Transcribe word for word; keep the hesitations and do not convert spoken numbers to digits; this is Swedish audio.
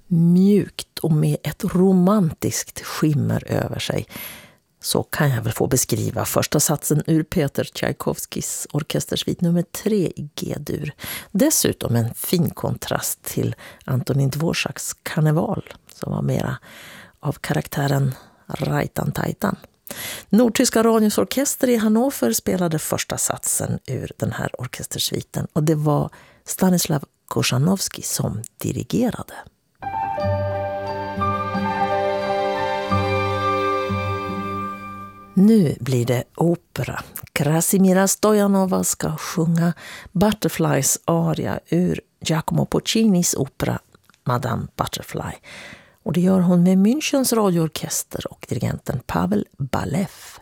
mjukt och med ett romantiskt skimmer över sig. Så kan jag väl få beskriva första satsen ur Peter Tchaikovskys orkestersvit nummer tre i G-dur. Dessutom en fin kontrast till Antonin Dvoraks Karneval, som var mera av karaktären Rajtan-tajtan. Nordtyska Radions orkester i Hannover spelade första satsen ur den här orkestersviten, och det var Stanislav Koshanovsky som dirigerade. Nu blir det opera. Krasimira Stojanova ska sjunga Butterflies aria ur Giacomo Puccinis opera Madame Butterfly. Och det gör hon med Münchens radioorkester och dirigenten Pavel Balev.